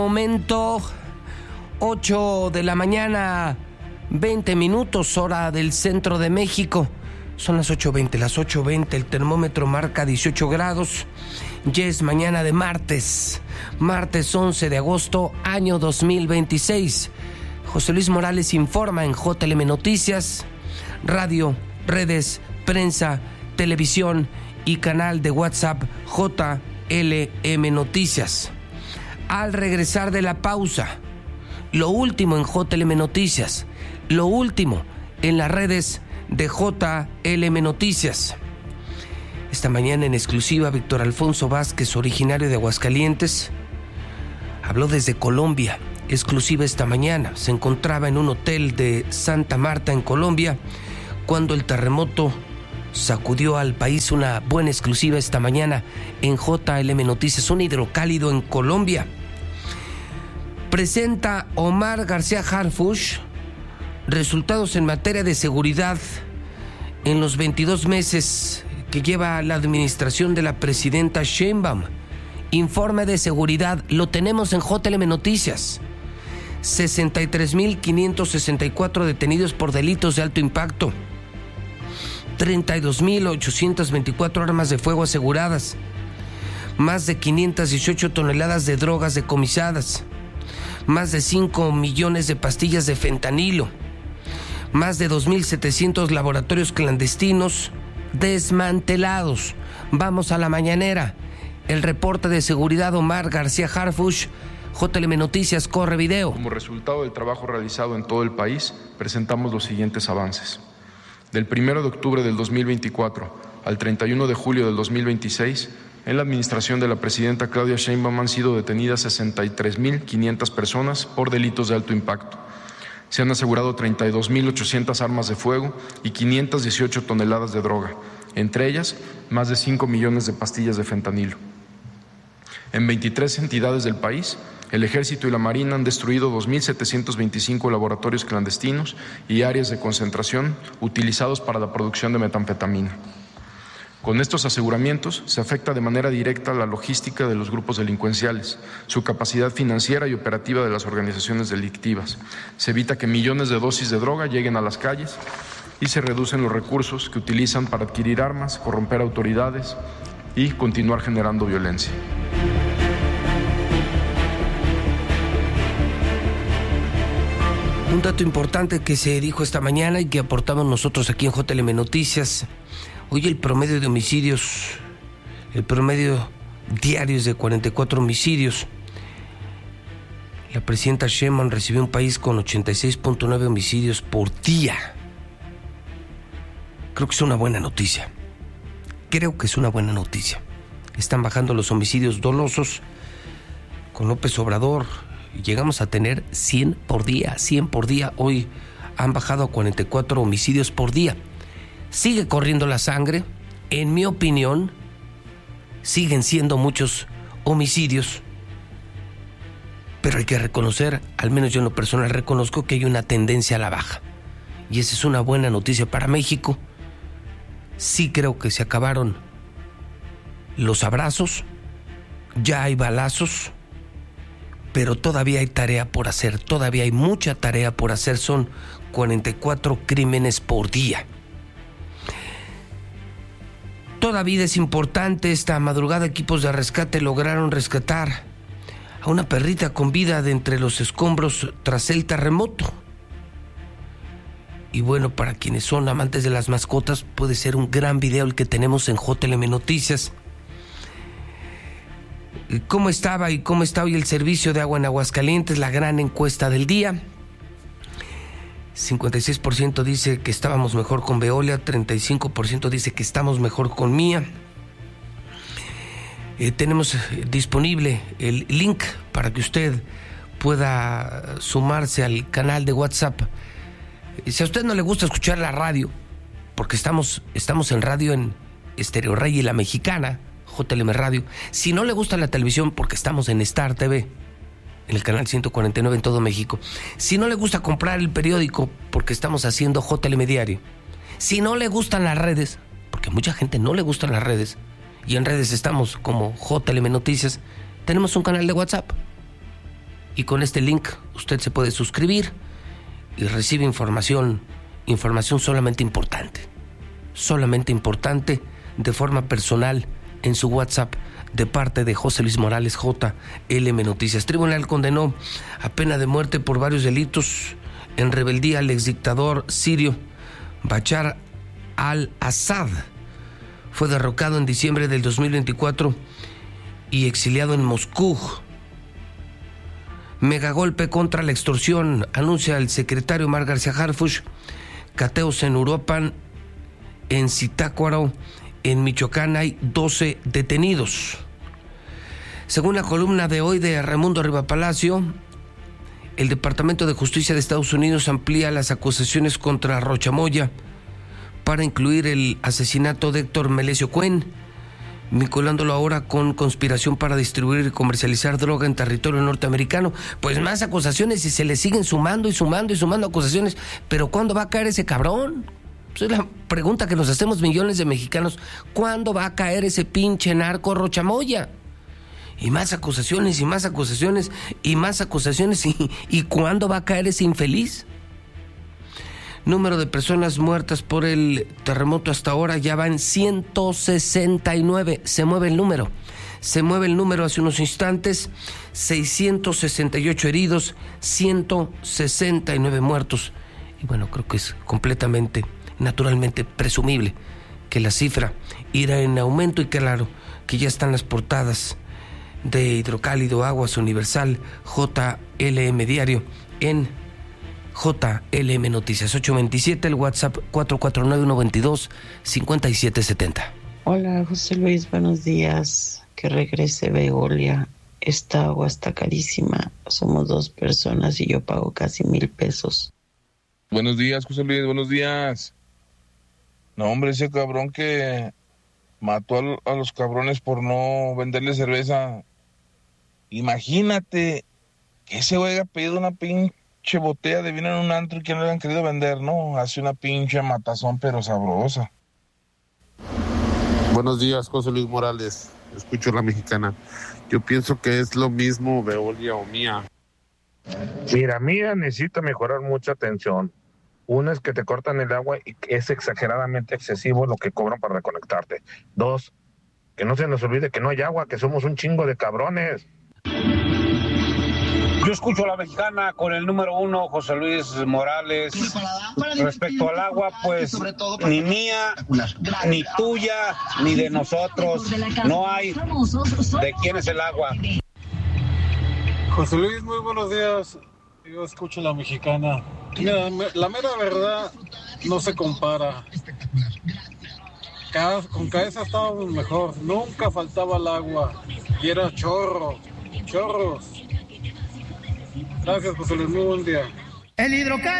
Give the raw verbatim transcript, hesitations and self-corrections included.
Momento, ocho de la mañana, veinte minutos, hora del centro de México. Son las ocho veinte, las ocho veinte, el termómetro marca dieciocho grados. Ya es mañana de martes, martes once de agosto, año dos mil veintiséis. José Luis Morales informa en J L M Noticias, radio, redes, prensa, televisión y canal de WhatsApp J L M Noticias. Al regresar de la pausa, lo último en J L M Noticias, lo último en las redes de J L M Noticias. Esta mañana en exclusiva, Víctor Alfonso Vázquez, originario de Aguascalientes, habló desde Colombia. Exclusiva esta mañana, se encontraba en un hotel de Santa Marta en Colombia cuando el terremoto sacudió al país. Una buena exclusiva esta mañana en J L M Noticias. Un hidrocálido en Colombia. Presenta Omar García Harfuch resultados en materia de seguridad en los veintidós meses que lleva la administración de la presidenta Sheinbaum. Informe de seguridad, lo tenemos en J L M Noticias. sesenta y tres mil quinientos sesenta y cuatro detenidos por delitos de alto impacto. treinta y dos mil ochocientas veinticuatro armas de fuego aseguradas. Más de quinientas dieciocho toneladas de drogas decomisadas. Más de cinco millones de pastillas de fentanilo. Más de dos mil setecientos laboratorios clandestinos desmantelados. Vamos a la mañanera. El reporte de seguridad, Omar García Harfuch. J L M Noticias, corre video. Como resultado del trabajo realizado en todo el país, presentamos los siguientes avances. Del primero de octubre del dos mil veinticuatro al treinta y uno de julio del dos mil veintiséis, en la administración de la presidenta Claudia Sheinbaum han sido detenidas sesenta y tres mil quinientas personas por delitos de alto impacto. Se han asegurado treinta y dos mil ochocientas armas de fuego y quinientas dieciocho toneladas de droga, entre ellas más de cinco millones de pastillas de fentanilo. En veintitrés entidades del país, el Ejército y la Marina han destruido dos mil setecientos veinticinco laboratorios clandestinos y áreas de concentración utilizados para la producción de metanfetamina. Con estos aseguramientos se afecta de manera directa la logística de los grupos delincuenciales, su capacidad financiera y operativa de las organizaciones delictivas. Se evita que millones de dosis de droga lleguen a las calles y se reducen los recursos que utilizan para adquirir armas, corromper autoridades y continuar generando violencia. Un dato importante que se dijo esta mañana y que aportamos nosotros aquí en J L M Noticias. Hoy el promedio de homicidios, el promedio diario es de cuarenta y cuatro homicidios. La presidenta Sheinbaum recibió un país con ochenta y seis punto nueve homicidios por día. Creo que es una buena noticia. Creo que es una buena noticia. Están bajando los homicidios dolosos. Con López Obrador llegamos a tener cien por día, cien por día. Hoy han bajado a cuarenta y cuatro homicidios por día. Sigue corriendo la sangre. En mi opinión, siguen siendo muchos homicidios. Pero hay que reconocer, al menos yo en lo personal reconozco que hay una tendencia a la baja. Y esa es una buena noticia para México. Sí creo que se acabaron los abrazos. Ya hay balazos. Pero todavía hay tarea por hacer. Todavía hay mucha tarea por hacer. Son cuarenta y cuatro crímenes por día. Toda vida es importante. Esta madrugada equipos de rescate lograron rescatar a una perrita con vida de entre los escombros tras el terremoto. Y bueno, para quienes son amantes de las mascotas, puede ser un gran video el que tenemos en J L M Noticias. ¿Cómo estaba y cómo está hoy el servicio de agua en Aguascalientes? La gran encuesta del día. cincuenta y seis por ciento dice que estábamos mejor con Veolia, treinta y cinco por ciento dice que estamos mejor con Mía. Eh, tenemos disponible el link para que usted pueda sumarse al canal de WhatsApp. Si a usted no le gusta escuchar la radio, porque estamos, estamos en radio en Estéreo Rey y La Mexicana, J L M Radio. Si no le gusta la televisión, porque estamos en Star T V, en el canal ciento cuarenta y nueve en todo México. Si no le gusta comprar el periódico, porque estamos haciendo J L M Diario. Si no le gustan las redes, porque a mucha gente no le gustan las redes, y en redes estamos como J L M Noticias, tenemos un canal de WhatsApp. Y con este link usted se puede suscribir y recibe información, información solamente importante, solamente importante de forma personal en su WhatsApp de parte de José Luis Morales, J L M Noticias. Tribunal condenó a pena de muerte por varios delitos en rebeldía al exdictador sirio Bashar al-Assad. Fue derrocado en diciembre del dos mil veinticuatro y exiliado en Moscú. Megagolpe contra la extorsión, anuncia el secretario Omar García Harfuch. Cateos en Uruapan, en Zitácuaro, en Michoacán hay doce detenidos. Según la columna de hoy de Raimundo Rivapalacio, el Departamento de Justicia de Estados Unidos amplía las acusaciones contra Rocha Moya para incluir el asesinato de Héctor Melesio Cuen, vinculándolo ahora con conspiración para distribuir y comercializar droga en territorio norteamericano. Pues más acusaciones y se le siguen sumando y sumando y sumando acusaciones. Pero ¿cuándo va a caer ese cabrón? Pues es la pregunta que nos hacemos millones de mexicanos. ¿Cuándo va a caer ese pinche narco Rocha Moya? Y más acusaciones y más acusaciones y más acusaciones. ¿Y, y cuándo va a caer ese infeliz? Número de personas muertas por el terremoto hasta ahora ya va en ciento sesenta y nueve. Se mueve el número. Se mueve el número hace unos instantes. seiscientos sesenta y ocho heridos, ciento sesenta y nueve muertos. Y bueno, creo que es completamente, naturalmente presumible que la cifra irá en aumento y claro, que ya están las portadas de Hidrocálido, Aguas Universal, J L M Diario en J L M Noticias. Ocho veintisiete, el WhatsApp cuatro cuatro nueve, uno dos dos, cinco siete siete cero. Hola José Luis, buenos días. Que regrese Veolia. Esta agua está carísima. Somos dos personas y yo pago casi mil pesos. Buenos días, José Luis, buenos días. No, hombre, ese cabrón que mató a, a los cabrones por no venderle cerveza. Imagínate que ese güey haya pedido una pinche botella de vino en un antro y que no le han querido vender, ¿no? Hace una pinche matazón, pero sabrosa. Buenos días, José Luis Morales. Escucho La Mexicana. Yo pienso que es lo mismo Veolia o Mía. Mira, Mía necesita mejorar mucha atención. Una es que te cortan el agua y es exageradamente excesivo lo que cobran para reconectarte. Dos, que no se nos olvide que no hay agua, que somos un chingo de cabrones. Yo escucho a La Mexicana con el número uno, José Luis Morales. Respecto al agua, pues ni mía, ni tuya, ni de nosotros. No hay de quién es el agua. José Luis, muy buenos días. Yo escucho La Mexicana. Mira, la mera verdad no se compara. Cada, con cabeza estábamos mejor. Nunca faltaba el agua. Y era chorro, chorros. Gracias, José Luis, muy buen día. El hidrocálido